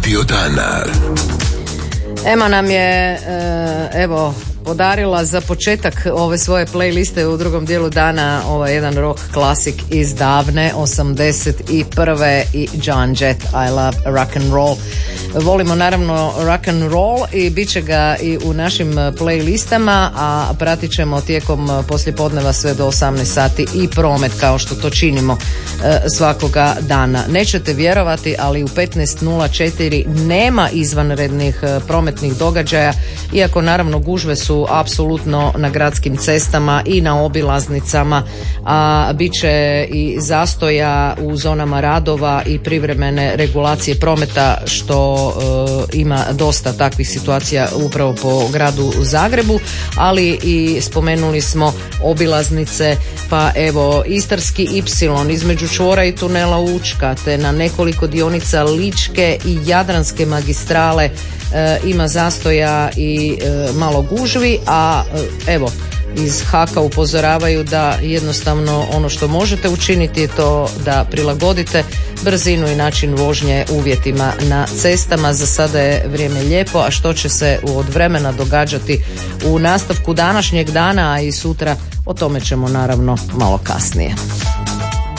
Radio dana. Ema nam je podarila za početak ove svoje playliste u drugom dijelu dana jedan rock klasik iz davne 81. i John Jett, I Love Rock and Roll. Volimo naravno rock and roll i bit će ga i u našim playlistama, a pratit ćemo tijekom poslijepodneva sve do 18 sati i promet kao što to činimo svakoga dana. Nećete vjerovati, ali u 15.04 nema izvanrednih prometnih događaja, iako naravno gužve su apsolutno na gradskim cestama i na obilaznicama, a bit će i zastoja u zonama radova i privremene regulacije prometa, što ima dosta takvih situacija upravo po gradu Zagrebu, ali i spomenuli smo obilaznice, pa evo Istarski Y između čvora i tunela Učka, te na nekoliko dionica Ličke i Jadranske magistrale ima zastoja i malo gužvi, a evo iz HAK-a upozoravaju da jednostavno ono što možete učiniti je to da prilagodite brzinu i način vožnje uvjetima na cestama. Za sada je vrijeme lijepo, a što će se od vremena događati u nastavku današnjeg dana, a i sutra, o tome ćemo naravno malo kasnije.